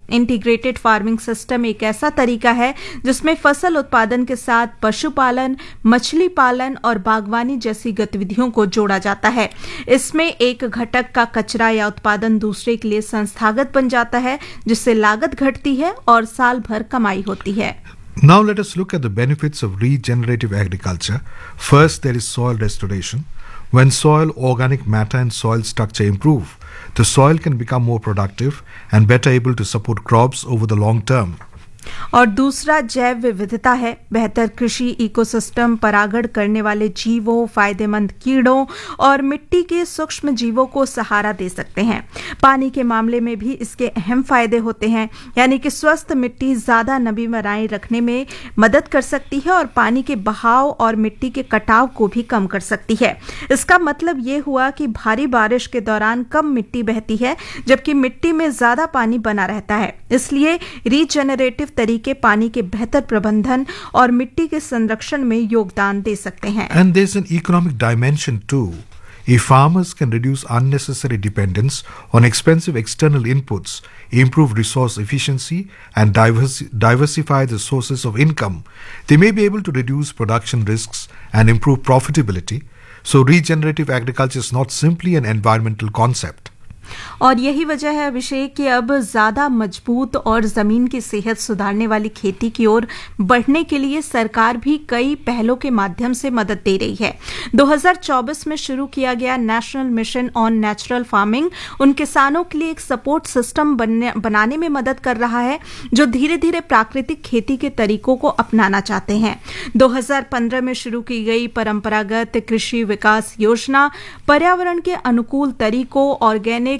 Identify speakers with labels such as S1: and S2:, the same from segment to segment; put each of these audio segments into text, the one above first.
S1: Integrated farming system एक ऐसा तरीका है जिसमें फसल उत्पादन के साथ पशुपालन, मछली पालन और बागवानी जैसी गतिविधियों को जोड़ा जाता है। इसमें एक घटक का कचरा या उत्पादन दूसरे के लिए संस्थागत बन जाता है, जिससे लागत घटती है और साल भर कमाई होती है।
S2: Now let us look at the benefits of regenerative agriculture. First, there is soil restoration. When soil, organic matter and soil structure improve, the soil can become more productive and better able to support crops over the long term.
S1: और दूसरा जैव विविधता है। बेहतर कृषि ecosystem परागण करने वाले जीवों, फायदेमंद कीड़ों और मिट्टी के सूक्ष्म जीवों को सहारा दे सकते हैं। पानी के मामले में भी इसके अहम फायदे होते हैं, यानी कि स्वस्थ मिट्टी ज्यादा नमी बनाए रखने में मदद कर सकती है और पानी के बहाव और मिट्टी के कटाव को भी कम कर सकती है। इसका मतलब ये हुआ कि भारी बारिश के दौरान कम मिट्टी बहती है, जबकि मिट्टी में ज्यादा पानी बना रहता है। इसलिए रीजेनरेटिव तरीके पानी के बेहतर प्रबंधन और मिट्टी के संरक्षण में योगदान दे सकते हैं।
S2: And there's an economic dimension too. If farmers can reduce unnecessary dependence on expensive external inputs, improve resource efficiency, and diversify the sources of income, they may be able to reduce production risks and improve profitability. So regenerative agriculture is not simply an environmental concept.
S1: और यही वजह है अभिषेक कि अब ज्यादा मजबूत और जमीन की सेहत सुधारने वाली खेती की ओर बढ़ने के लिए सरकार भी कई पहलों के माध्यम से मदद दे रही है। 2024 में शुरू किया गया national mission on natural farming उन किसानों के लिए एक सपोर्ट सिस्टम बनाने में मदद कर रहा है जो धीरे धीरे प्राकृतिक खेती के तरीकों को अपनाना चाहते हैं। 2015 में शुरू की गई परंपरागत कृषि विकास योजना पर्यावरण के अनुकूल तरीकों, ऑर्गेनिक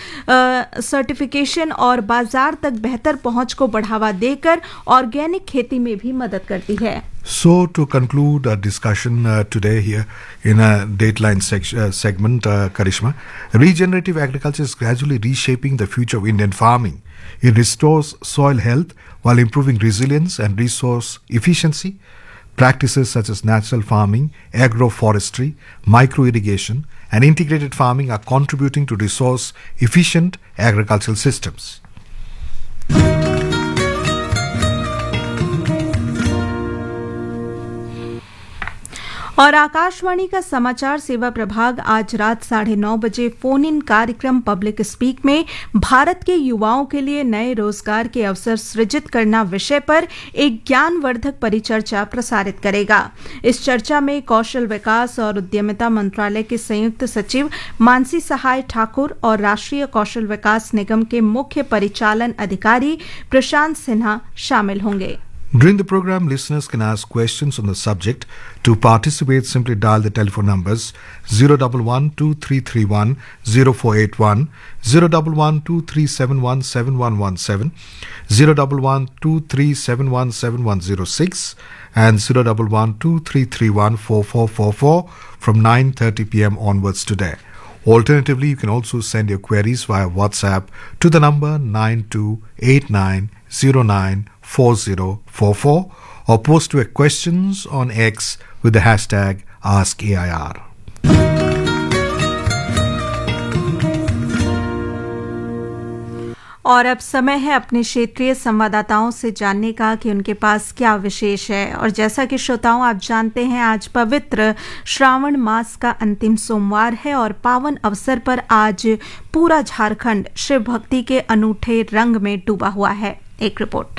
S1: सर्टिफिकेशन और बाजार तक बेहतर पहुंच को बढ़ावा देकर ऑर्गेनिक खेती में भी मदद करती है।
S2: So to conclude our discussion today here in a Dateline segment, Karishma, regenerative agriculture is gradually reshaping the future of Indian farming. It restores soil health while improving resilience and resource efficiency. Practices such as natural farming, agroforestry, micro-irrigation, and integrated farming are contributing to resource-efficient agricultural systems.
S1: और आकाशवाणी का समाचार सेवा प्रभाग आज रात 9:30 बजे phone in कार्यक्रम public speak में भारत के युवाओं के लिए नए रोजगार के अवसर सृजित करना विषय पर एक ज्ञानवर्धक परिचर्चा प्रसारित करेगा। इस चर्चा में कौशल विकास और उद्यमिता मंत्रालय के संयुक्त सचिव मानसी सहाय ठाकुर और राष्ट्रीय कौशल विकास निगम के मुख्य परिचालन अधिकारी प्रशांत सिन्हा शामिल होंगे।
S2: During the program, listeners can ask questions on the subject. To participate, simply dial the telephone numbers 011-2331-0481, 011-2371-7117, 011-2371-7106, and 011-2331-4444 from 9:30 p.m. onwards today. Alternatively, you can also send your queries via WhatsApp to the number 9289094044 or post your questions on X with the hashtag AskAIR.
S1: और अब समय है अपने क्षेत्रीय संवाददाताओं से जानने का कि उनके पास क्या विशेष है। और जैसा कि श्रोताओं आप जानते हैं, आज पवित्र श्रावण मास का अंतिम सोमवार है और पावन अवसर पर आज पूरा झारखंड शिव भक्ति के अनूठे रंग में डूबा हुआ है। एक रिपोर्ट।